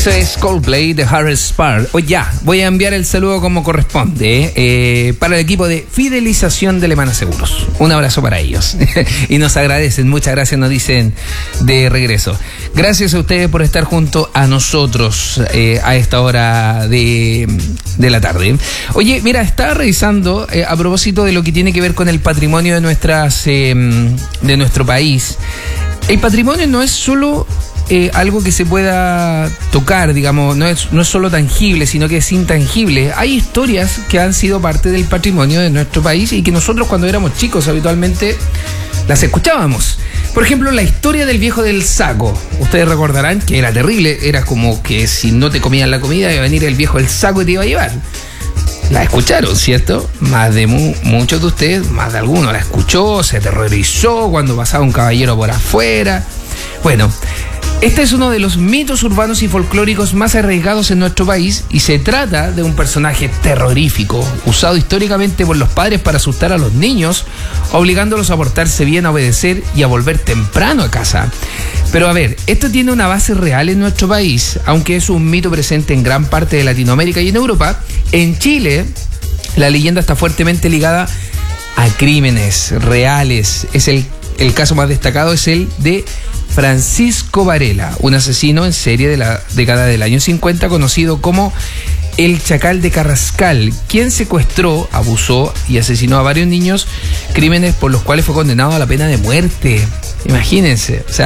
Eso es Coldplay de Harris Spar. Ya, voy a enviar el saludo como corresponde para el equipo de fidelización de Alemana Seguros. Un abrazo para ellos. Y nos agradecen, muchas gracias, nos dicen de regreso. Gracias a ustedes por estar junto a nosotros a esta hora de la tarde. Oye, mira, estaba revisando a propósito de lo que tiene que ver con el patrimonio de nuestro país. El patrimonio no es solo algo que se pueda tocar, digamos, no es solo tangible, sino que es intangible. Hay historias que han sido parte del patrimonio de nuestro país y que nosotros cuando éramos chicos habitualmente las escuchábamos. Por ejemplo, la historia del viejo del saco. Ustedes recordarán que era terrible, era como que si no te comían la comida iba a venir el viejo del saco y te iba a llevar. La escucharon, ¿cierto? Más de muchos de ustedes, más de alguno la escuchó, se aterrorizó cuando pasaba un caballero por afuera. Bueno, este es uno de los mitos urbanos y folclóricos más arraigados en nuestro país y se trata de un personaje terrorífico, usado históricamente por los padres para asustar a los niños, obligándolos a portarse bien, a obedecer y a volver temprano a casa. Pero a ver, esto tiene una base real en nuestro país, aunque es un mito presente en gran parte de Latinoamérica y en Europa. En Chile, la leyenda está fuertemente ligada a crímenes reales. El caso más destacado es el de Francisco Varela, un asesino en serie de la década del año 50, conocido como el Chacal de Carrascal, quien secuestró, abusó y asesinó a varios niños, crímenes por los cuales fue condenado a la pena de muerte. Imagínense, o sea,